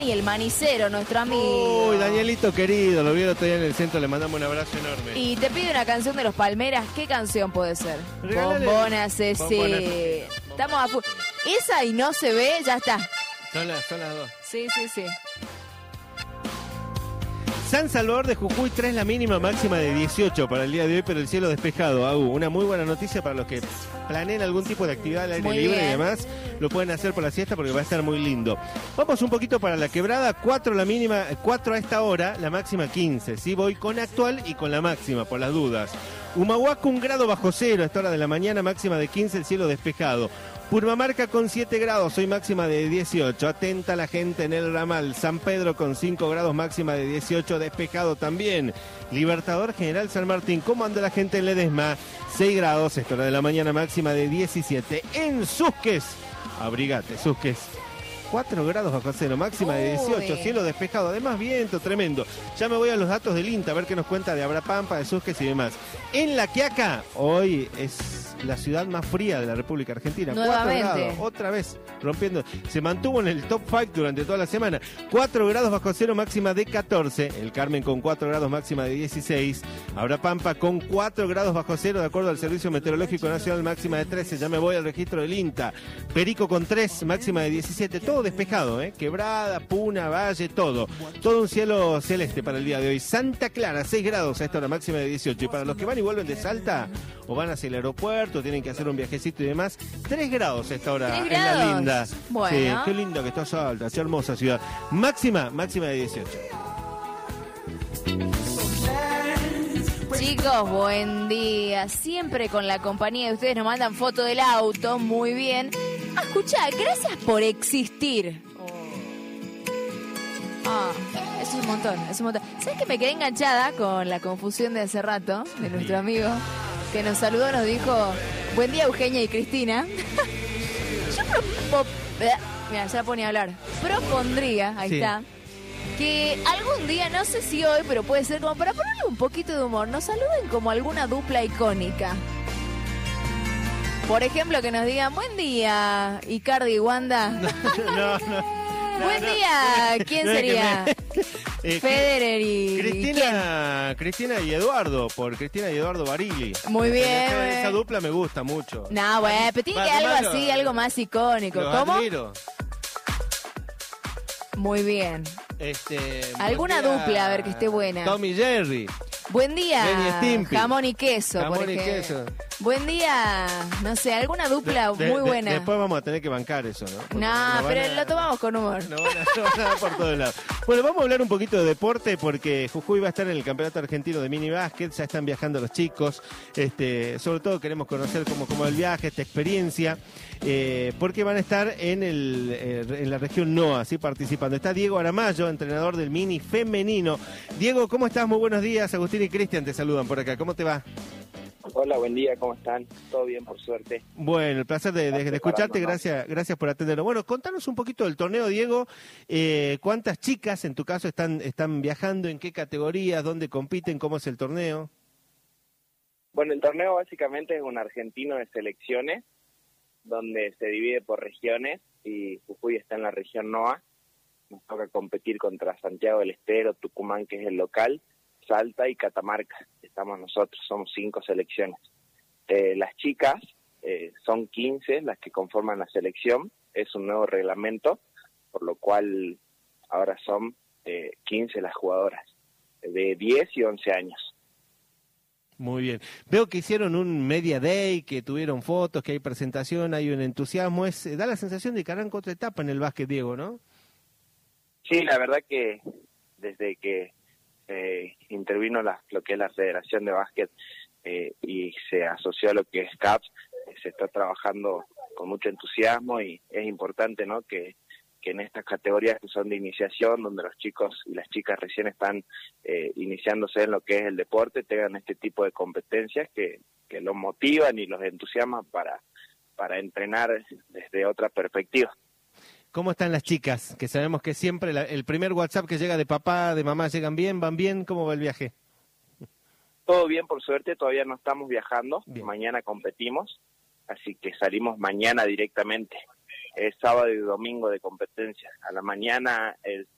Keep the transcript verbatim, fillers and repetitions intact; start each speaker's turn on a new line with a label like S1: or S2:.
S1: Y el manicero, nuestro amigo.
S2: Uy, Danielito querido, lo vi el otro día en el centro, le mandamos un abrazo enorme.
S1: Y te pide una canción de los Palmeras. ¿Qué canción puede ser?
S2: Regálale.
S1: Bombona C C.
S2: Bombona C C.
S1: Estamos a full. Esa y no se ve, ya está.
S2: Son las, son las dos.
S1: Sí, sí, sí.
S2: San Salvador de Jujuy, tres la mínima, máxima de dieciocho para el día de hoy, pero el cielo despejado. Agu, una muy buena noticia para los que planeen algún tipo de actividad al aire
S1: Muy
S2: libre
S1: bien.
S2: y demás. Lo pueden hacer por la siesta porque va a estar muy lindo. Vamos un poquito para la quebrada, cuatro la mínima, cuatro a esta hora, la máxima quince. Sí, voy con actual y con la máxima, por las dudas. Humahuaca, un grado bajo cero a esta hora de la mañana, máxima de quince, el cielo despejado. Purmamarca con siete grados, hoy máxima de dieciocho. Atenta la gente en el ramal. San Pedro con cinco grados, máxima de dieciocho, despejado también. Libertador General San Martín, ¿cómo anda la gente en Ledesma? seis grados, esta hora de la mañana, máxima de diecisiete. En Susques, abrigate, Susques. cuatro grados bajo cero, máxima de dieciocho,
S1: Uy.
S2: cielo despejado, además viento tremendo. Ya me voy a los datos del INTA a ver qué nos cuenta de Abrapampa, de Susques y demás. En La Quiaca, hoy es la ciudad más fría de la República Argentina.
S1: Nuevamente.
S2: cuatro grados, otra vez, rompiendo. Se mantuvo en el top cinco durante toda la semana. cuatro grados bajo cero, máxima de catorce. El Carmen con cuatro grados, máxima de dieciséis. Abrapampa con cuatro grados bajo cero, de acuerdo al Servicio Meteorológico Nacional, máxima de trece. Ya me voy al registro del INTA. Perico con tres, máxima de diecisiete. Todo despejado, ¿eh? Quebrada, Puna, Valle, todo. Todo un cielo celeste para el día de hoy. Santa Clara, seis grados a esta hora, máxima de dieciocho. Y para los que van y vuelven de Salta, o van hacia el aeropuerto, tienen que hacer un viajecito y demás, tres grados a esta hora
S1: ¿Tres
S2: en la
S1: grados?
S2: linda.
S1: Bueno.
S2: Sí, qué lindo que está Salta, qué hermosa ciudad. Máxima, máxima de dieciocho.
S1: Chicos, buen día. Siempre con la compañía de ustedes nos mandan foto del auto. Muy bien. Ah, escuchá, gracias por existir. Ah, eso es un montón, es un montón. ¿Sabes que me quedé enganchada con la confusión de hace rato de nuestro amigo que nos saludó, nos dijo buen día Eugenia y Cristina? Yo propo... Mira, ya ponía a hablar. Propondría, ahí
S2: Sí.
S1: está, que algún día, no sé si hoy, pero puede ser como para ponerle un poquito de humor, nos saluden como alguna dupla icónica. Por ejemplo, que nos digan buen día Icardi y Wanda.
S2: No, no.
S1: Buen
S2: no,
S1: día,
S2: no,
S1: ¿quién
S2: no es que
S1: sería?
S2: me- Eh,
S1: Federer y...
S2: Cristina, Cristina y Eduardo, por Cristina y Eduardo Barili.
S1: Muy bien,
S2: Esa,
S1: güey.
S2: esa dupla me gusta mucho.
S1: No, güey, pero tiene que
S2: Va,
S1: algo
S2: tomalo.
S1: así, algo más icónico.
S2: Los
S1: ¿Cómo?
S2: admiro.
S1: Muy bien.
S2: Este,
S1: Alguna
S2: buen día,
S1: dupla, a ver, que esté buena.
S2: Tom y Jerry.
S1: Buen día,
S2: Ren y Stimpy.
S1: jamón y queso, por
S2: Jamón y
S1: ejemplo.
S2: queso.
S1: Buen día, no sé, alguna dupla
S2: De- de-
S1: muy
S2: de-
S1: buena.
S2: después vamos a tener que bancar eso, ¿no? Porque
S1: No,
S2: nos van
S1: pero
S2: a-
S1: lo tomamos con humor.
S2: nos van a, nos van a dar por todos lados. Bueno, vamos a hablar un poquito de deporte porque Jujuy va a estar en el Campeonato Argentino de Mini Básquet, ya están viajando los chicos, este, sobre todo queremos conocer cómo, cómo el viaje, esta experiencia, eh, porque van a estar en, el, eh, en la región NOA, ¿sí? Participando. Está Diego Aramayo, entrenador del Mini femenino. Diego, ¿cómo estás? Muy buenos días. Agustín y Cristian te saludan por acá. ¿Cómo te va?
S3: Hola, buen día, ¿cómo están? Todo bien, por suerte.
S2: Bueno, el placer de, de- de escucharte, gracias gracias por atendernos. Bueno, contanos un poquito del torneo, Diego. Eh, ¿Cuántas chicas, en tu caso, están, están viajando? ¿En qué categorías? ¿Dónde compiten? ¿Cómo es el torneo?
S3: Bueno, el torneo básicamente es un argentino de selecciones, donde se divide por regiones, y Jujuy está en la región NOA. Nos toca competir contra Santiago del Estero, Tucumán, que es el local, Salta y Catamarca. Estamos nosotros, somos cinco selecciones. Eh, las chicas eh, son quince las que conforman la selección, es un nuevo reglamento, por lo cual ahora son eh, quince las jugadoras, de diez y once años.
S2: Muy bien. Veo que hicieron un media day, que tuvieron fotos, que hay presentación, hay un entusiasmo. Es, da la sensación de que arranca otra etapa en el básquet, Diego, ¿no?
S3: Sí, la verdad que desde que eh, intervino la, lo que es la Federación de Básquet eh, y se asoció a lo que es C A P S, eh, se está trabajando con mucho entusiasmo, y es importante, ¿no?, que, que en estas categorías que son de iniciación, donde los chicos y las chicas recién están eh, iniciándose en lo que es el deporte, tengan este tipo de competencias que, que los motivan y los entusiasman para, para entrenar desde otra perspectiva.
S2: ¿Cómo están las chicas? Que sabemos que siempre la- el primer WhatsApp que llega de papá, de mamá, ¿llegan bien? ¿Van bien? ¿Cómo va el viaje?
S3: Todo bien, por suerte, todavía no estamos viajando,
S2: Bien.
S3: Mañana competimos, así que salimos mañana directamente. Es sábado y domingo de competencia. A la mañana el